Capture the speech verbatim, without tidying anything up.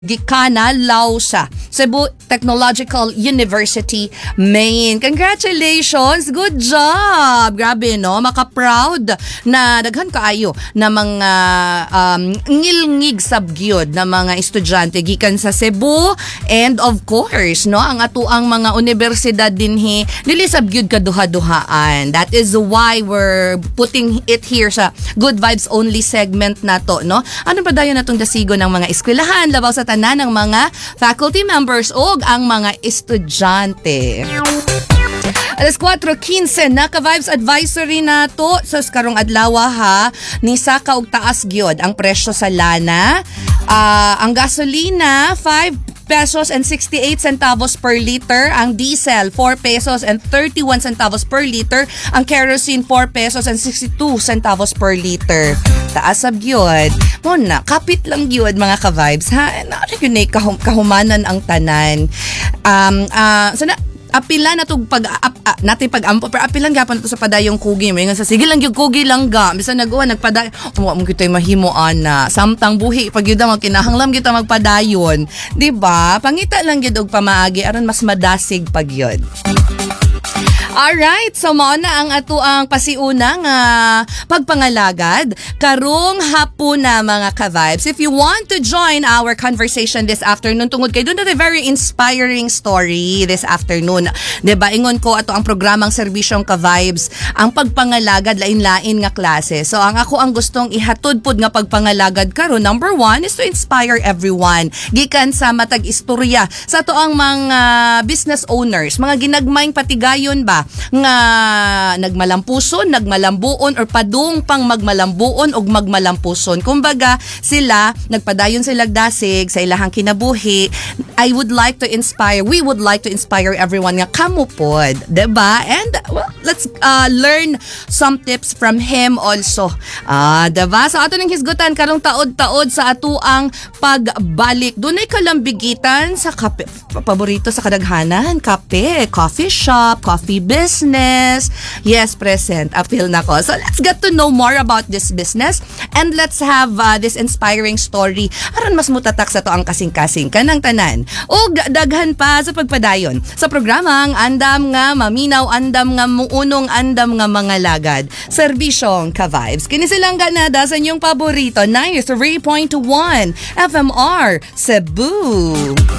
Gikana Lausa, Cebu Technological University, Maine. Congratulations! Good job! Grabe, no? Maka-proud na daghan kaayo na mga um, ngilngig sabgyod na mga estudyante gikan sa Cebu, and of course, no, ang atuang mga universidad dinhi dili sabgyod kaduha-duhaan. That is why we're putting it here sa Good Vibes Only segment nato, no? Ano pa dayon natong dasigo ng mga eskwelahan labaw sa tanan ng mga faculty members o ang mga estudyante. Alas four fifteen na ka-Vibes Advisory na to sa karong adlaw ha, ni saka og taas gyud ang presyo sa lana. Uh, ang gasolina five pesos and sixty-eight centavos per liter, ang diesel four pesos and thirty-one centavos per liter, ang kerosene four pesos and sixty-two centavos per liter. Taas ab gyud. Mo na kapit lang gyud mga ka-Vibes ha. Na gyud na kahum, kahumanan ang tanan. Um uh, sana apila na tog pag ap, uh, natin pag-ampo pero apilan gapon to sa padayong kugi mo sa sige lang gyud kugi lang ga bisan nag-uwan nagpaday mo mo kitay mahimo ana samtang buhi pag gyud ang kinahanglam kita magpadayon, di ba? Pangita lang gyud og pamaagi aron mas madasig pag yun. Alright, so mao na ang ato ang pasiunang uh, pagpangalagad karong hapon na mga ka-Vibes. If you want to join our conversation this afternoon, tungod kay doon na a very inspiring story this afternoon. Diba, ingon ko ato ang programang serbisyong ka-Vibes, ang pagpangalagad lain-lain nga klase. So ang ako ang gustong ihatod pod nga pagpangalagad karon, number one is to inspire everyone. Gikan sa matag istorya sa ato ang mga business owners, mga ginagmayng patigayon ba nga nagmalampuson, nagmalambuon or padung pang magmalambuon og magmalampuson. Kumbaga sila nagpadayon sila dasig sa ilahang kinabuhi. I would like to inspire, we would like to inspire everyone nga kamo pod, diba? And well, let's uh, learn some tips from him also. Ah, uh, diba? So ato ning hisgutan karong taod-taod sa ato ang pagbalik. Dunay kalambigitan sa kape, paborito sa kadaghanan, kape, coffee shop, coffee business. Yes, present. Appeal na ko. So let's get to know more about this business and let's have uh, this inspiring story aron mas mutatak sa to ang kasing-kasing kanang tanan. O daghan pa sa pagpadayon sa programang Andam nga Maminaw, Andam nga Muunong, Andam nga Mga Lagad. Serbisyong ka-Vibes. Kini silang ganada sa inyong paborito, ninety-three point one F M R Cebu.